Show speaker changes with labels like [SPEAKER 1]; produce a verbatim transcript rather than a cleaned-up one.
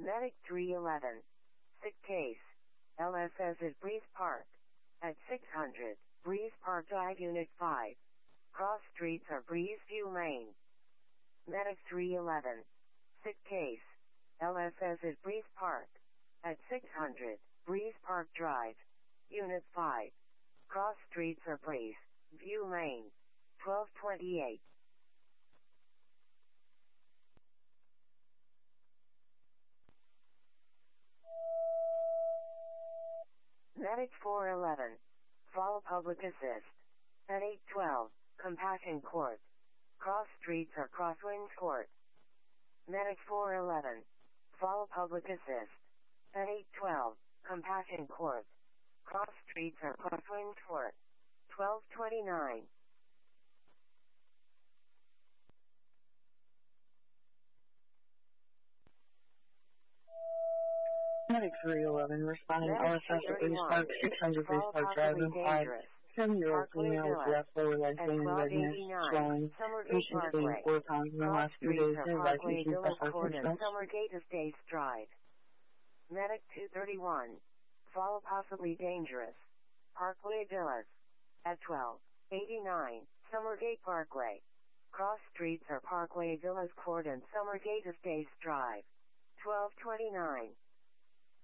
[SPEAKER 1] Medic three eleven. Sick case. L S S at Breeze Park. At six hundred, Breeze Park Drive Unit five. Cross streets are Breeze View Lane. Medic three eleven. Sick case. L S S at Breeze Park. At six hundred, Breeze Park Drive. Unit five. Cross streets are Breeze View Lane. twelve twenty-eight. Medic four eleven. Fall Public Assist. At eight twelve, Compassion Court. Cross streets are Crosswinds Court. Medic four eleven. Fall Public Assist. At eight twelve, Compassion Court. Cross streets are Crosswinds Court. twelve twenty-nine.
[SPEAKER 2] Medic three eleven, responding
[SPEAKER 1] Medic
[SPEAKER 2] L S S at Breeze
[SPEAKER 1] two thirty-one.
[SPEAKER 2] Park, six hundred Breeze
[SPEAKER 1] Fall
[SPEAKER 2] Park Drive,
[SPEAKER 1] possibly
[SPEAKER 2] and five.
[SPEAKER 1] dangerous.
[SPEAKER 2] seven-year-old
[SPEAKER 1] Parkway
[SPEAKER 2] female with
[SPEAKER 1] Villa.
[SPEAKER 2] left lower leg
[SPEAKER 1] At
[SPEAKER 2] pain and
[SPEAKER 1] twelve
[SPEAKER 2] redness,
[SPEAKER 1] eighty-nine.
[SPEAKER 2] swelling.
[SPEAKER 1] Summergate
[SPEAKER 2] Patient's gained
[SPEAKER 1] Parkway.
[SPEAKER 2] four pounds in the
[SPEAKER 1] Cross
[SPEAKER 2] last few
[SPEAKER 1] streets
[SPEAKER 2] days.
[SPEAKER 1] are
[SPEAKER 2] His
[SPEAKER 1] Parkway
[SPEAKER 2] vaccination
[SPEAKER 1] Villas
[SPEAKER 2] special
[SPEAKER 1] Court and
[SPEAKER 2] symptoms.
[SPEAKER 1] Summergate Estates Drive. Medic two thirty-one. Fall possibly dangerous. Parkway Villas. At twelve eighty-nine, Summergate Parkway. Cross streets are Parkway Villas Court and Summergate Estates Drive. twelve twenty-nine.